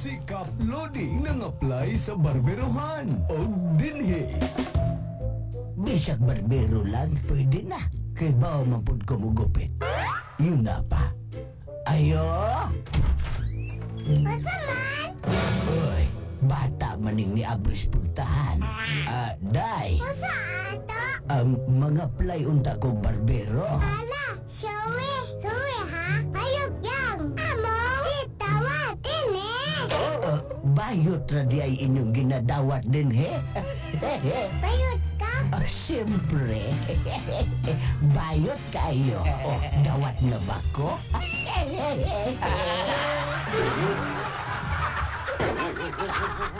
Si Kap Lodi nang-apply sa barberohan o dinhi. Bisag barbero lang, pwede na. Kay bao mampud ko mugupit. Yun na pa. Ayo! Masaman? Uy, bata maning ni Abris puntahan. Day, Masa ato? mga play unta ko barbero. Ala, Showe. Sorry ha? Ayok yang. Among, ditawatin eh. Bayot ra di ay inyong ginadawat din, he? Bayot ka? Siyempre. Bayot kayo. Dawat na ba ko?